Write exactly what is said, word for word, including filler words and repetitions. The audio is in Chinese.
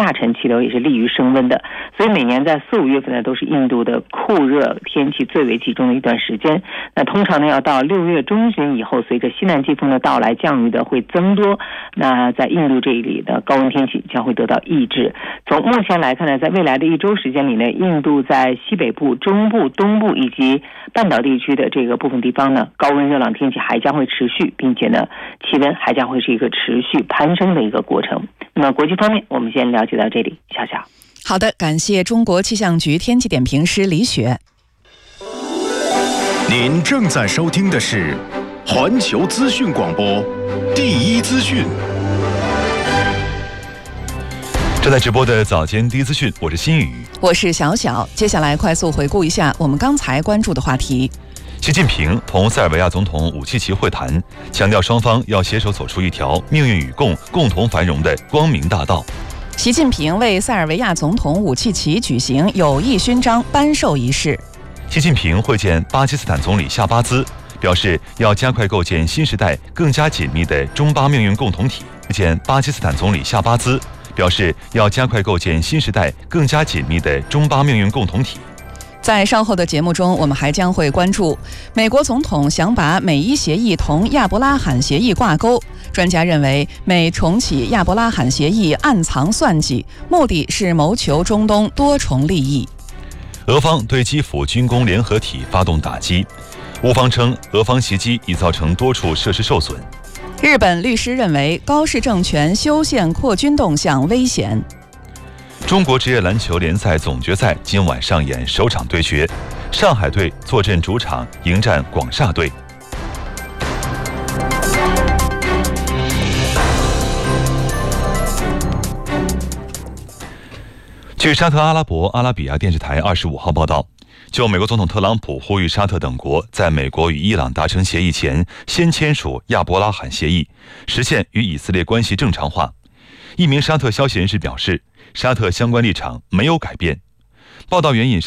下沉气流也是利于升温的，所以每年在四五月份呢都是印度的酷热天气最为集中的一段时间。那通常呢要到六月中旬以后，随着西南季风的到来，降雨的会增多，那在印度这里的高温天气将会得到抑制。从目前来看呢，在未来的一周时间里呢，印度在西北部、中部、东部以及半岛地区的这个部分地方呢，高温热浪天气还将会持续，并且呢气温还将会是一个持续攀升的一个过程。那么国际方面我们先了解到这里。小小好的，感谢中国气象局天气点评师李雪。 您正在收听的是环球资讯广播第一资讯。 正在直播的早间第一资讯，我是新宇， 我是小小。接下来快速回顾一下我们刚才关注的话题。 习近平同塞尔维亚总统武契奇会谈，强调双方要携手走出一条命运与共、共同繁荣的光明大道。 习近平为塞尔维亚总统武契奇举行友谊勋章颁授仪式。 习近平会见巴基斯坦总理夏巴兹，表示要加快构建新时代更加紧密的中巴命运共同体。会见巴基斯坦总理夏巴兹，表示要加快构建新时代更加紧密的中巴命运共同体。 在稍后的节目中，我们还将会关注美国总统想把美伊协议同亚伯拉罕协议挂钩。专家认为，美重启亚伯拉罕协议暗藏算计，目的是谋求中东多重利益。 俄方对基辅军工联合体发动打击，乌方称俄方袭击已造成多处设施受损。 日本律师认为，高市政权修宪扩军动向危险。 中国职业篮球联赛总决赛今晚上演首场对决，上海队坐镇主场迎战广厦队。据沙特阿拉伯阿拉比亚电视台二十五号报道，就美国总统特朗普呼吁沙特等国在美国与伊朗达成协议前，先签署亚伯拉罕协议，实现与以色列关系正常化。一名沙特消息人士表示，沙特相关立场没有改变。报道援引